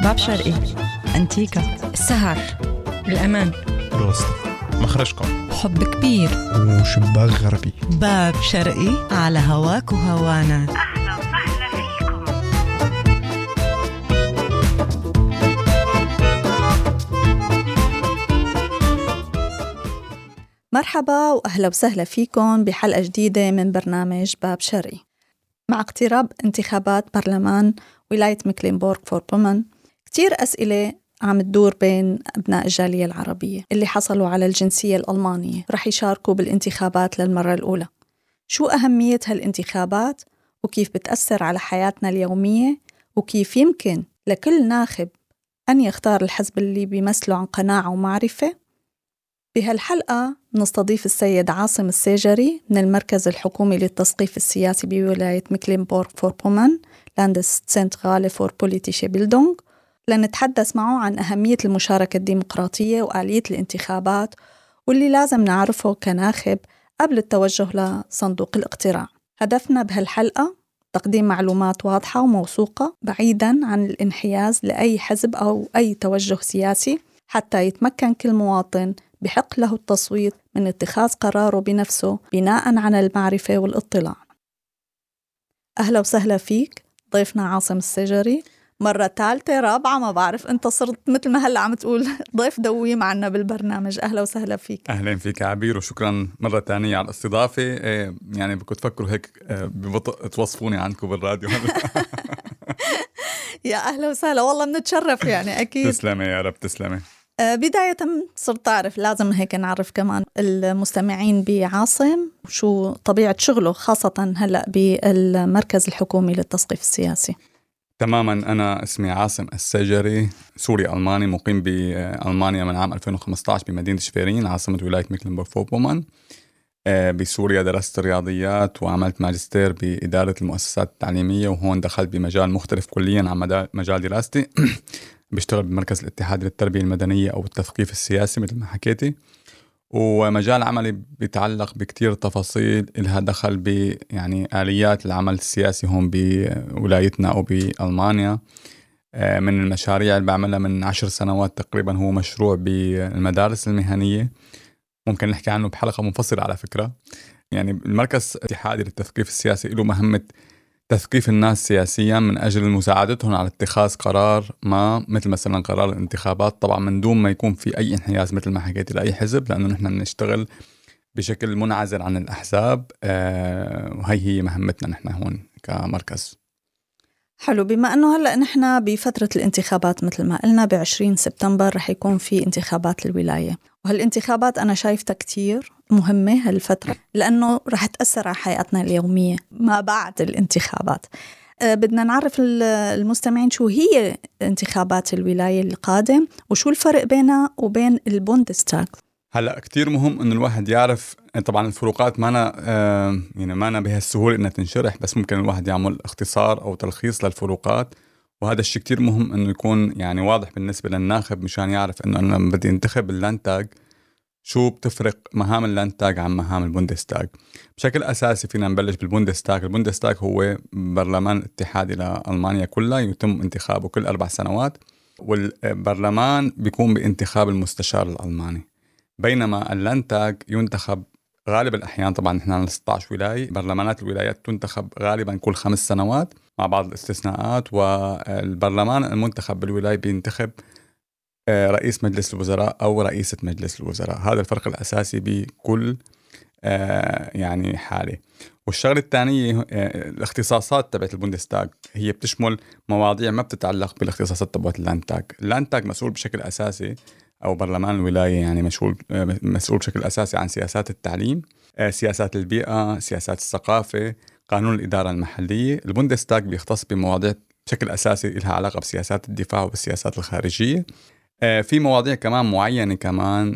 باب شرقي، أنتيكا، السهر، الأمان، روست، مخرجكم، حب كبير، وشباك غربي. باب شرقي على هواك وهوانا. أهلا وسهلا فيكم. مرحبا وأهلا وسهلا فيكم بحلقة جديدة من برنامج باب شرقي. مع اقتراب انتخابات برلمان ولاية مكلنبورغ فور بومن، كتير أسئلة عم تدور بين أبناء الجالية العربية اللي حصلوا على الجنسية الألمانية رح يشاركوا بالانتخابات للمرة الأولى. شو أهمية هالانتخابات وكيف بتأثر على حياتنا اليومية، وكيف يمكن لكل ناخب أن يختار الحزب اللي بيمثله عن قناعة ومعرفة؟ بهالحلقة نستضيف السيد عاصم السيجري من المركز الحكومي للتثقيف السياسي بولاية مكلنبورغ فور بومن Landeszentrale für politische Bildung لنتحدث معه عن أهمية المشاركة الديمقراطية وآلية الانتخابات واللي لازم نعرفه كناخب قبل التوجه لصندوق الاقتراع. هدفنا بهالحلقة تقديم معلومات واضحة وموثوقة بعيداً عن الانحياز لأي حزب أو أي توجه سياسي، حتى يتمكن كل مواطن بحق له التصويت من اتخاذ قراره بنفسه بناء على المعرفة والاطلاع. أهلا وسهلا فيك ضيفنا عاصم السيجري، مرة ثالثة رابعة ما بعرف، أنت صرت مثل ما هلأ عم تقول ضيف دوي معنا بالبرنامج. أهلا وسهلا فيك. أهلا فيك عبير، وشكرا مرة تانية على الاستضافة. يعني كنت تفكروا هيك ببطء توصفوني عنكم بالراديو. يا أهلا وسهلا، والله بنتشرف يعني أكيد. تسلمي يا رب، تسلمي. بداية صرت تعرف لازم هيك نعرف كمان المستمعين بعاصم شو طبيعة شغله، خاصة هلأ بالمركز الحكومي للتثقيف السياسي. تماما، أنا اسمي عاصم السيجري، سوري ألماني، مقيم بألمانيا من عام 2015 بمدينة شفيرين عاصمة ولاية مكلنبورغ فور بومن. بسوريا درست رياضيات وعملت ماجستير بإدارة المؤسسات التعليمية، وهون دخلت بمجال مختلف كليا عن مجال دراستي. بشتغل بمركز الاتحاد للتربية المدنية أو التثقيف السياسي مثل ما حكيتي، ومجال عملي بيتعلق بكتير تفاصيل إلها دخل يعني آليات العمل السياسي هون بولايتنا أو بألمانيا. من المشاريع اللي بعملها من 10 سنوات تقريبا هو مشروع بالمدارس المهنية، ممكن نحكي عنه بحلقة منفصلة على فكرة. يعني المركز الاتحادي للتثقيف السياسي له مهمة تثقيف الناس سياسيا من أجل مساعدتهم على اتخاذ قرار ما، مثل مثلا قرار الانتخابات، طبعا من دون ما يكون في أي انحياز مثل ما حكيت لأي حزب، لأنه نحن نشتغل بشكل منعزل عن الأحزاب. وهي هي مهمتنا نحن هون كمركز. حلو، بما أنه هلأ نحن بفترة الانتخابات مثل ما قلنا ب20 سبتمبر رح يكون في انتخابات الولاية، وهالانتخابات أنا شايفتها كتير مهمة هالفترة لأنه رح تأثر على حياتنا اليومية ما بعد الانتخابات. بدنا نعرف المستمعين شو هي انتخابات الولاية القادم وشو الفرق بينها وبين البوندستاغ. هلأ كتير مهم إنه الواحد يعرف، طبعا الفروقات مانا بهالسهولة إنها تنشرح، بس ممكن الواحد يعمل اختصار أو تلخيص للفروقات، وهذا الشيء كتير مهم إنه يكون يعني واضح بالنسبة للناخب مشان يعرف إنه أنا بدي انتخب اللاندتاغ شو بتفرق مهام اللاندتاغ عن مهام البوندستاغ. بشكل أساسي فينا نبلش بالبوندستاغ. البوندستاغ هو برلمان اتحادي لألمانيا كلها، يتم انتخابه كل 4 سنوات، والبرلمان بيكون بانتخاب المستشار الألماني، بينما اللاندتاغ ينتخب غالب الأحيان. طبعا نحن 16 ولاية، برلمانات الولايات تنتخب غالبا كل 5 سنوات مع بعض الاستثناءات، والبرلمان المنتخب بالولاية بينتخب رئيس مجلس الوزراء أو رئيسة مجلس الوزراء. هذا الفرق الأساسي بكل يعني حالة. والشغلة الثانية الاختصاصات تبعت البوندستاغ، هي بتشمل مواضيع ما بتتعلق بالاختصاصات تبعت اللاندتاغ. اللاندتاغ مسؤول بشكل أساسي، أو برلمان الولاية يعني مسؤول بشكل أساسي عن سياسات التعليم، سياسات البيئة، سياسات الثقافة، قانون الإدارة المحلية. البوندستاغ بيختص بمواضيع بشكل أساسي لها علاقة بسياسات الدفاع والسياسات الخارجية. في مواضيع كمان معينة كمان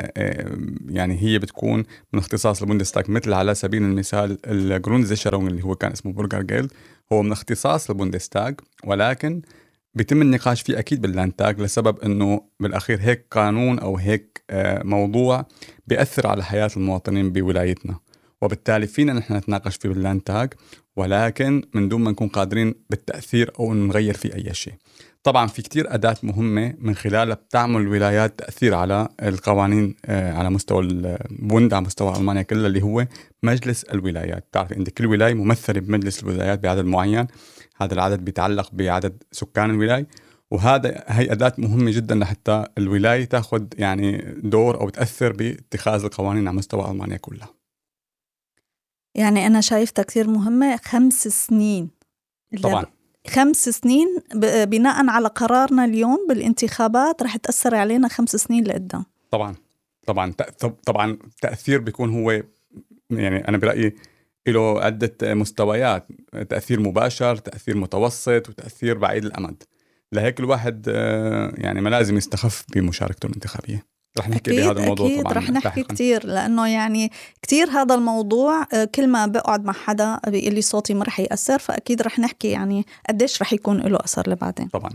يعني هي بتكون من اختصاص البوندستاغ، مثل على سبيل المثال الجروندزيشرون اللي هو كان اسمه بورغر جيلد، هو من اختصاص البوندستاغ، ولكن بيتم النقاش فيه أكيد باللاندتاغ، لسبب أنه بالأخير هيك قانون أو هيك موضوع بيأثر على حياة المواطنين بولايتنا، وبالتالي فينا نحن نتناقش فيه باللاند تاج، ولكن من دون ما نكون قادرين بالتأثير أو نغير فيه أي شيء. طبعا في كتير أداة مهمة من خلالها بتعمل الولايات تأثير على القوانين على مستوى البوند، على مستوى ألمانيا كلها، اللي هو مجلس الولايات. تعرف أنت كل ولاية ممثلة بمجلس الولايات بعدد معين، هذا العدد بيتعلق بعدد سكان الولاية، هي أداة مهمة جدا لحتى الولاية تأخذ يعني دور أو تأثر باتخاذ القوانين على مستوى ألمانيا كلها. يعني أنا شايفتها كتير مهمة. 5 سنين طبعا 5 سنين بناء على قرارنا اليوم بالانتخابات رح تأثر علينا 5 سنين لقدام. طبعا التأثير بيكون هو يعني أنا برأيي له عدة مستويات، تأثير مباشر، تأثير متوسط، وتأثير بعيد الأمد. لهيك الواحد يعني ما لازم يستخف بمشاركته الانتخابية. رح نحكي بهذا الموضوع أكيد طبعا، رح نحكي كتير، لأنه يعني كتير هذا الموضوع كل ما بقعد مع حدا بيقول لي صوتي ما رح يأثر، فأكيد رح نحكي يعني قديش رح يكون له أثر لبعدين. طبعا.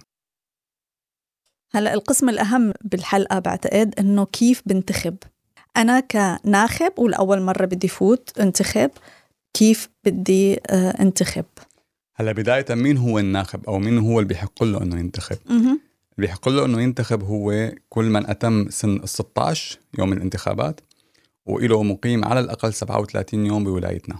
هلأ القسم الأهم بالحلقة بعتقد إنه كيف بنتخب. أنا كناخب والأول مرة بدي فوت انتخب، كيف بدي انتخب؟ هلا بداية مين هو الناخب أو مين هو اللي بيحق له إنه ينتخب؟ اللي بيحق له إنه ينتخب هو كل من أتم سن 16 يوم الانتخابات وإله مقيم على الأقل 37 يوم بولايتنا،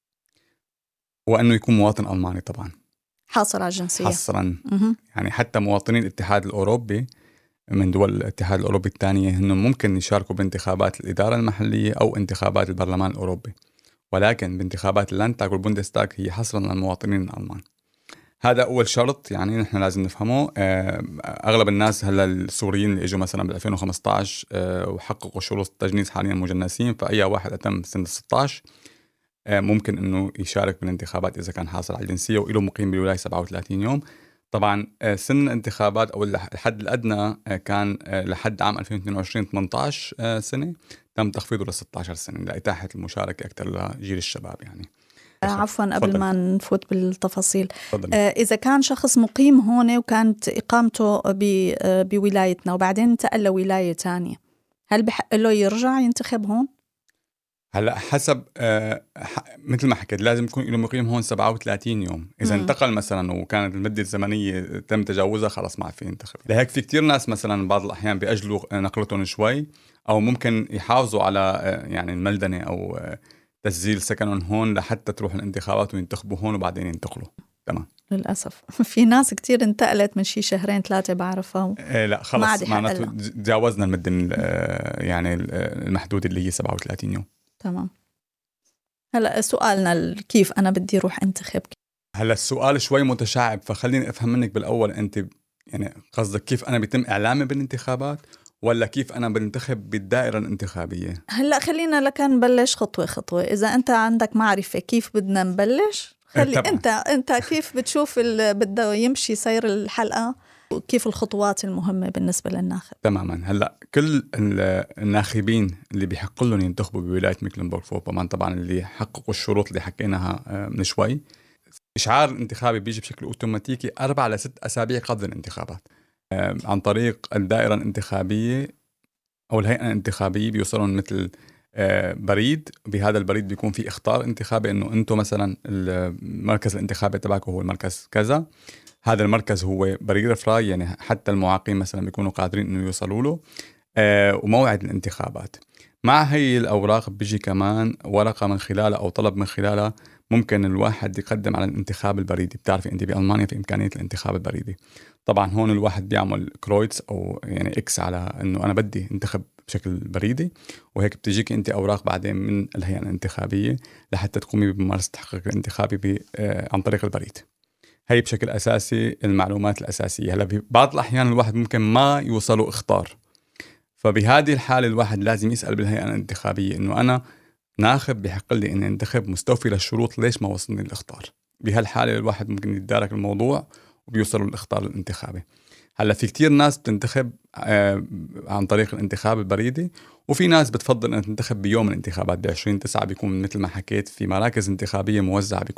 وأنه يكون مواطن ألماني طبعا، حاصل على الجنسية حصرا. يعني حتى مواطنين الاتحاد الأوروبي من دول الاتحاد الأوروبي الثانية هن ممكن يشاركوا بانتخابات الإدارة المحلية أو انتخابات البرلمان الأوروبي، ولكن بانتخابات اللاندتاغ والبوندستاغ هي حصرا للمواطنين الألمان. هذا أول شرط يعني نحن لازم نفهمه. أغلب الناس هلا السوريين اللي إجوا مثلا بال 2015 وحققوا شروط التجنيس حاليا مجنسين، فأي واحد أتم سن 16 ممكن إنه يشارك بالانتخابات إذا كان حاصل على الجنسية وإله مقيم بالولاية 37 يوم. طبعا سن الانتخابات أو الحد الأدنى كان لحد عام 2022 18 سنة، تم تخفيضه ل 16 سنة لإتاحة المشاركة أكثر لجيل الشباب. يعني عفوا قبل ما نفوت بالتفاصيل، إذا كان شخص مقيم هون وكانت إقامته بولايتنا وبعدين انتقل لولاية تانية، هل بحق له يرجع ينتخب هون؟ هلا حسب مثل ما حكيت لازم يكون له مقيم هون 37 يوم. إذا انتقل مثلا وكانت المدة الزمنية تم تجاوزها خلاص ما في ينتخب. لهيك في كتير ناس مثلا بعض الأحيان بيأجلوا نقلتهم شوي، أو ممكن يحافظوا على يعني الملدنة أو تسجيل سكنهم هون لحتى تروح الانتخابات وينتخبوا هون وبعدين ينتقلوا. تمام. للأسف في ناس كتير انتقلت من شي 2-3 بعرفها لا خلص معناته تجاوزنا المدة يعني المحدودة اللي هي 37 يوم. تمام. هلأ سؤالنا كيف أنا بدي أروح انتخب؟ هلأ السؤال شوي متشعب، فخليني أفهم منك بالأول أنت يعني قصدك كيف أنا بيتم إعلامي بالانتخابات ولا كيف أنا بنتخب بالدائرة الانتخابية؟ هلأ خلينا لك نبلش خطوة خطوة. إذا أنت عندك معرفة كيف بدنا نبلش، خلي أنت كيف بتشوف بده يمشي سير الحلقة وكيف الخطوات المهمة بالنسبة للناخب؟ تماما. هلأ كل الناخبين اللي بيحق لهم ينتخبوا بولاية ميكلنبورغ-فوربومان طبعا اللي حققوا الشروط اللي حكيناها من شوي، إشعار الانتخابي بيجي بشكل أوتوماتيكي 4 ل6 أسابيع قبل الانتخابات عن طريق الدائرة الانتخابية أو الهيئة الانتخابية. بيوصلون مثل بريد، بهذا البريد بيكون في اختار انتخابي إنه أنتم مثلا المركز الانتخابي تبعكم هو المركز كذا، هذا المركز هو بريد فراي، يعني حتى المعاقين مثلا بيكونوا قادرين إنه يوصلوا له، وموعد الانتخابات. مع هي الأوراق بيجي كمان ورقة من خلالها أو طلب من خلالها ممكن الواحد يقدم على الانتخاب البريدي. بتعرفي أنت بألمانيا في إمكانية الانتخاب البريدي. طبعا هون الواحد بيعمل كرويتس أو يعني إكس على إنه أنا بدي انتخب بشكل بريدي، وهيك بتجيك أنت أوراق بعدين من الهيئة الانتخابية لحتى تقومي بممارسة التحقيق الانتخابي عن طريق البريد. هي بشكل أساسي المعلومات الأساسية. هلا بعض الأحيان الواحد ممكن ما يوصله اختار، فبهذه الحالة الواحد لازم يسأل بالهيئة الانتخابية إنه أنا ناخب بحق لي إني انتخب مستوفي للشروط، ليش ما وصلني الاختار؟ بهالحالة الواحد ممكن يتدارك الموضوع وبيوصلوا الاختار الانتخابي. هلا في كتير ناس بتنتخب عن طريق الانتخاب البريدي، وفي ناس بتفضل أن تنتخب بيوم الانتخابات ب20/9. بيكون مثل ما حكيت في مراكز انتخابية موزعة